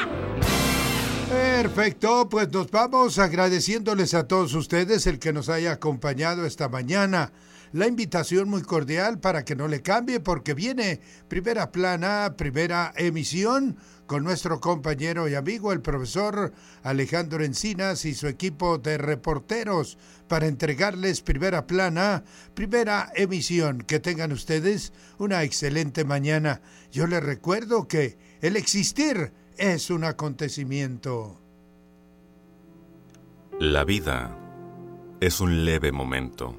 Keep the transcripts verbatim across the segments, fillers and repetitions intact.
Perfecto, pues nos vamos agradeciéndoles a todos ustedes el que nos haya acompañado esta mañana. La invitación muy cordial para que no le cambie porque viene Primera Plana, primera emisión con nuestro compañero y amigo el profesor Alejandro Encinas y su equipo de reporteros para entregarles Primera Plana, primera emisión. Que tengan ustedes una excelente mañana. Yo les recuerdo que el existir es un acontecimiento. La vida es un leve momento.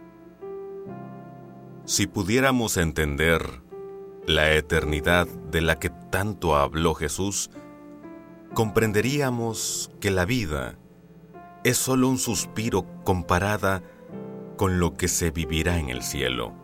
Si pudiéramos entender la eternidad de la que tanto habló Jesús, comprenderíamos que la vida es solo un suspiro comparada con lo que se vivirá en el cielo.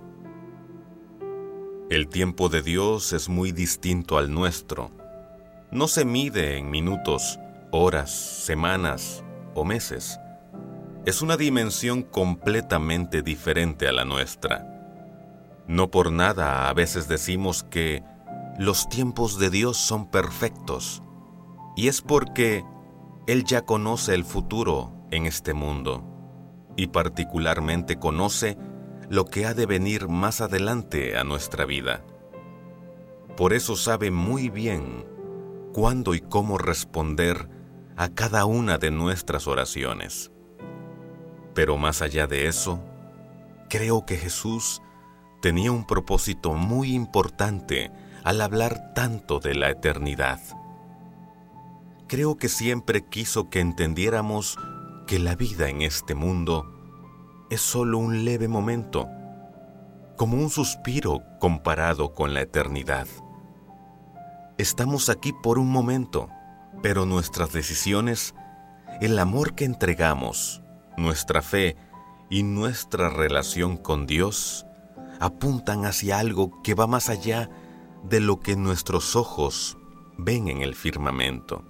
El tiempo de Dios es muy distinto al nuestro. No se mide en minutos, horas, semanas o meses. Es una dimensión completamente diferente a la nuestra. No por nada a veces decimos que los tiempos de Dios son perfectos, y es porque Él ya conoce el futuro en este mundo, y particularmente conoce lo que ha de venir más adelante a nuestra vida. Por eso sabe muy bien cuándo y cómo responder a cada una de nuestras oraciones. Pero más allá de eso, creo que Jesús tenía un propósito muy importante al hablar tanto de la eternidad. Creo que siempre quiso que entendiéramos que la vida en este mundo es solo un leve momento, como un suspiro comparado con la eternidad. Estamos aquí por un momento, pero nuestras decisiones, el amor que entregamos, nuestra fe y nuestra relación con Dios apuntan hacia algo que va más allá de lo que nuestros ojos ven en el firmamento.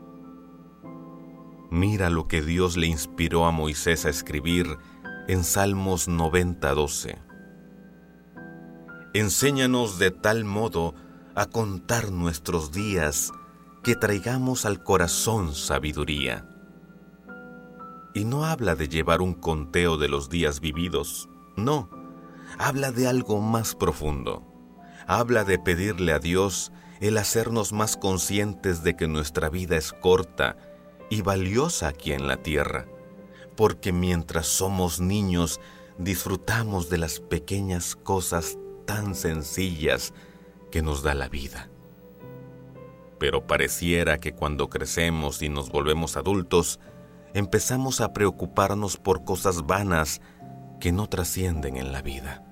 Mira lo que Dios le inspiró a Moisés a escribir en Salmos noventa, doce. Enséñanos de tal modo a contar nuestros días que traigamos al corazón sabiduría. Y no habla de llevar un conteo de los días vividos, no. Habla de algo más profundo. Habla de pedirle a Dios el hacernos más conscientes de que nuestra vida es corta y valiosa aquí en la tierra, porque mientras somos niños disfrutamos de las pequeñas cosas tan sencillas que nos da la vida. Pero pareciera que cuando crecemos y nos volvemos adultos, empezamos a preocuparnos por cosas vanas que no trascienden en la vida.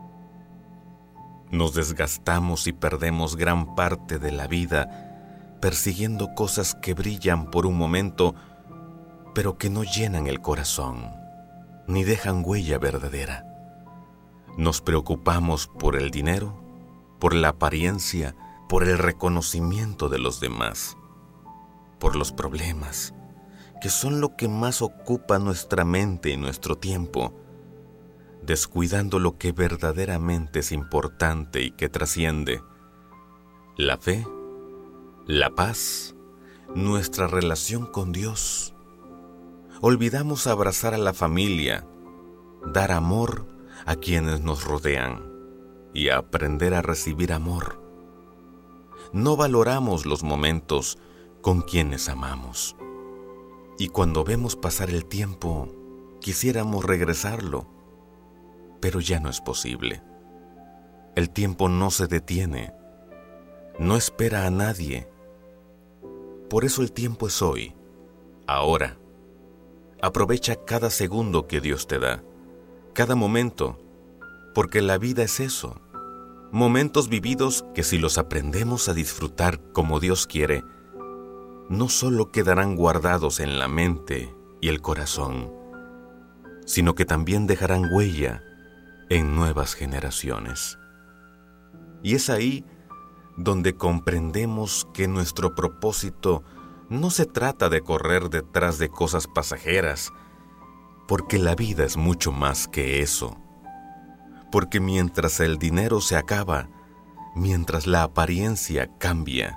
Nos desgastamos y perdemos gran parte de la vida persiguiendo cosas que brillan por un momento, pero que no llenan el corazón, ni dejan huella verdadera. Nos preocupamos por el dinero, por la apariencia, por el reconocimiento de los demás, por los problemas, que son lo que más ocupa nuestra mente y nuestro tiempo, descuidando lo que verdaderamente es importante y que trasciende: la fe, la paz, nuestra relación con Dios. Olvidamos abrazar a la familia, dar amor a quienes nos rodean y aprender a recibir amor. No valoramos los momentos con quienes amamos. Y cuando vemos pasar el tiempo, quisiéramos regresarlo, pero ya no es posible. El tiempo no se detiene, no espera a nadie. Por eso el tiempo es hoy, ahora. Aprovecha cada segundo que Dios te da, cada momento, porque la vida es eso. Momentos vividos que si los aprendemos a disfrutar como Dios quiere, no solo quedarán guardados en la mente y el corazón, sino que también dejarán huella en nuevas generaciones. Y es ahí donde comprendemos que nuestro propósito no se trata de correr detrás de cosas pasajeras, porque la vida es mucho más que eso. Porque mientras el dinero se acaba, mientras la apariencia cambia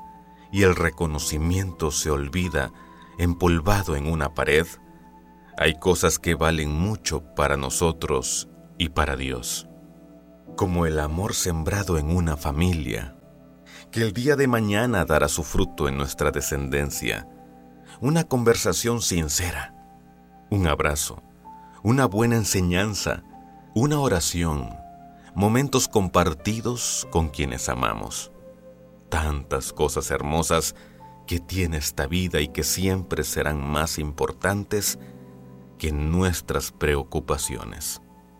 y el reconocimiento se olvida empolvado en una pared, hay cosas que valen mucho para nosotros y para Dios, como el amor sembrado en una familia, que el día de mañana dará su fruto en nuestra descendencia, una conversación sincera, un abrazo, una buena enseñanza, una oración, momentos compartidos con quienes amamos. Tantas cosas hermosas que tiene esta vida y que siempre serán más importantes que nuestras preocupaciones.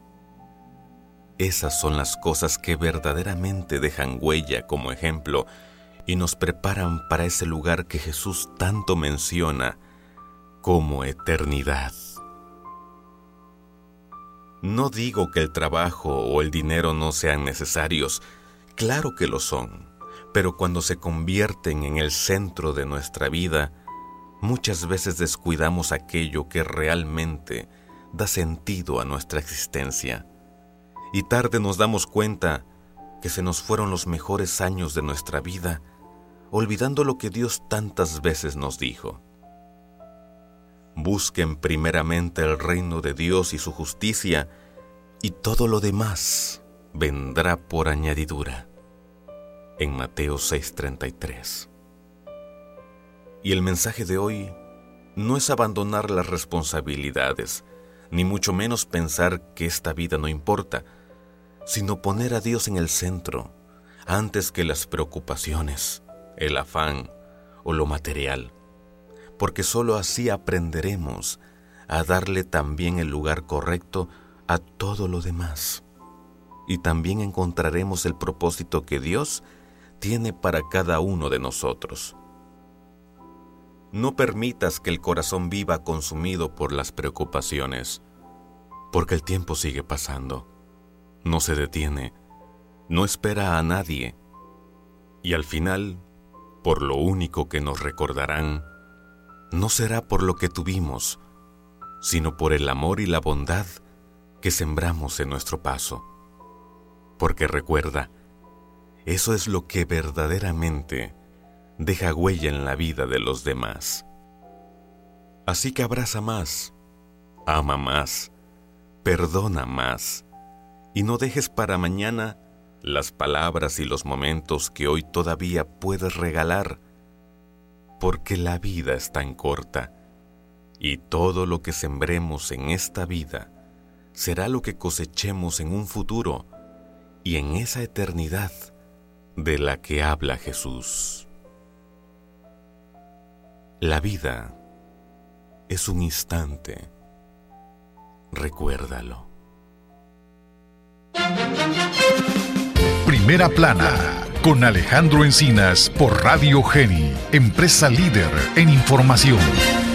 Esas son las cosas que verdaderamente dejan huella como ejemplo y nos preparan para ese lugar que Jesús tanto menciona como eternidad. No digo que el trabajo o el dinero no sean necesarios, claro que lo son, pero cuando se convierten en el centro de nuestra vida, muchas veces descuidamos aquello que realmente da sentido a nuestra existencia. Y tarde nos damos cuenta que se nos fueron los mejores años de nuestra vida, olvidando lo que Dios tantas veces nos dijo. Busquen primeramente el reino de Dios y su justicia, y todo lo demás vendrá por añadidura. En Mateo seis treinta y tres. Y el mensaje de hoy no es abandonar las responsabilidades, ni mucho menos pensar que esta vida no importa, sino poner a Dios en el centro, antes que las preocupaciones, el afán o lo material, porque sólo así aprenderemos a darle también el lugar correcto a todo lo demás, y también encontraremos el propósito que Dios tiene para cada uno de nosotros. No permitas que el corazón viva consumido por las preocupaciones, porque el tiempo sigue pasando, no se detiene, no espera a nadie, y al final, por lo único que nos recordarán, no será por lo que tuvimos, sino por el amor y la bondad que sembramos en nuestro paso. Porque recuerda, eso es lo que verdaderamente deja huella en la vida de los demás. Así que abraza más, ama más, perdona más, y no dejes para mañana las palabras y los momentos que hoy todavía puedes regalar, porque la vida es tan corta, y todo lo que sembremos en esta vida será lo que cosechemos en un futuro y en esa eternidad de la que habla Jesús. La vida es un instante, recuérdalo. Primera Plana, con Alejandro Encinas por Radio Geni, empresa líder en información.